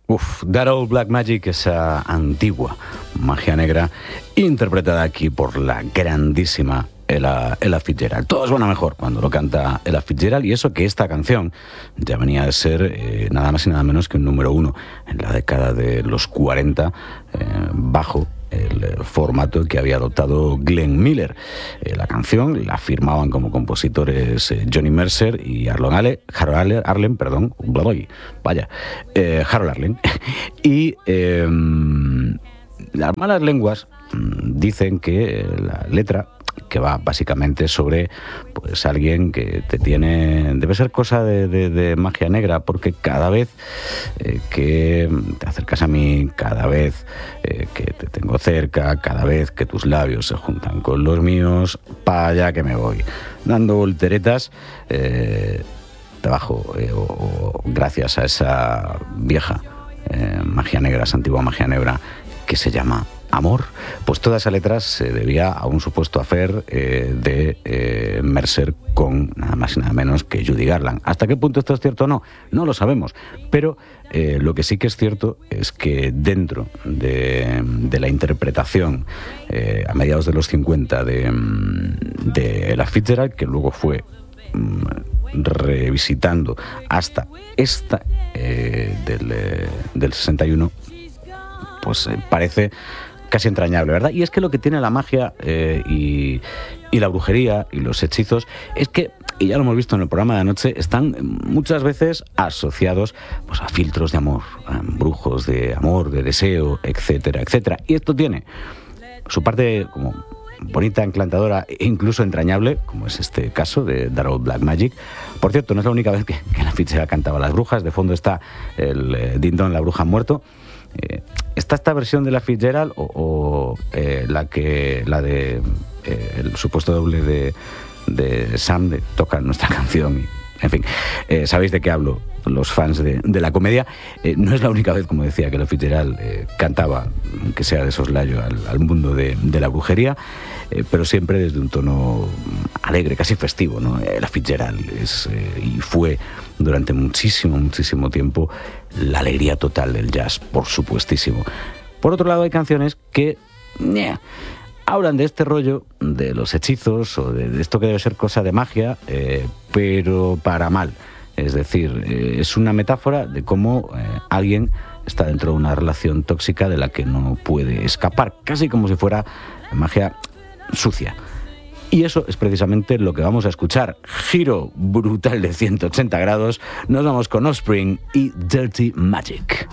That Old Black Magic, esa antigua magia negra, interpretada aquí por la grandísima Ella Fitzgerald. Todo suena mejor cuando lo canta Ella Fitzgerald, y eso que esta canción ya venía de ser nada más y nada menos que un número 1 en la década de los 40, bajo el formato que había adoptado Glenn Miller. La canción la firmaban como compositores Johnny Mercer y Harold Arlen, y las malas lenguas dicen que la letra, que va básicamente sobre pues alguien que te tiene, debe ser cosa de magia negra, porque cada vez que te acercas a mí, cada vez que te tengo cerca, cada vez que tus labios se juntan con los míos, para allá que me voy, dando volteretas debajo, o gracias a esa vieja magia negra, esa antigua magia negra que se llama amor. Pues toda esa letra se debía a un supuesto affair de Mercer con nada más y nada menos que Judy Garland. ¿Hasta qué punto esto es cierto o no? No lo sabemos, pero lo que sí que es cierto es que dentro de la interpretación a mediados de los 50 de Ella Fitzgerald, que luego fue revisitando hasta esta del 61, pues parece casi entrañable, ¿verdad? Y es que lo que tiene la magia y la brujería y los hechizos es que, y ya lo hemos visto en el programa de anoche, están muchas veces asociados pues a filtros de amor, a brujos de amor, de deseo, etcétera, etcétera. Y esto tiene su parte como bonita, encantadora e incluso entrañable, como es este caso de That Old Black Magic. Por cierto, no es la única vez que la Fitzgerald cantaba a las brujas. De fondo está el Din Don, la bruja han muerto. ¿Está esta versión de la Fitzgerald o la de el supuesto doble de Sam de toca nuestra canción? En fin, sabéis de qué hablo los fans de la comedia. No es la única vez, como decía, que la Fitzgerald cantaba, que sea de soslayo, al mundo de la brujería, pero siempre desde un tono alegre, casi festivo, ¿no? La Fitzgerald es y fue durante muchísimo tiempo la alegría total del jazz, por supuestísimo. Por otro lado, hay canciones que hablan de este rollo, de los hechizos o de esto que debe ser cosa de magia, pero para mal. Es decir, es una metáfora de cómo alguien está dentro de una relación tóxica de la que no puede escapar, casi como si fuera magia sucia. Y eso es precisamente lo que vamos a escuchar. Giro brutal de 180 grados. Nos vamos con Offspring y Dirty Magic.